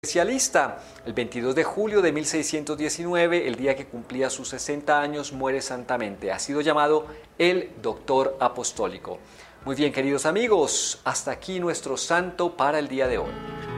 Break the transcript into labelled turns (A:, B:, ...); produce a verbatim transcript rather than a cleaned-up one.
A: Especialista. El veintidós de julio de mil seiscientos diecinueve, el día que cumplía sus sesenta años, muere santamente. Ha sido llamado el Doctor Apostólico. Muy bien, queridos amigos, hasta aquí nuestro santo para el día de hoy.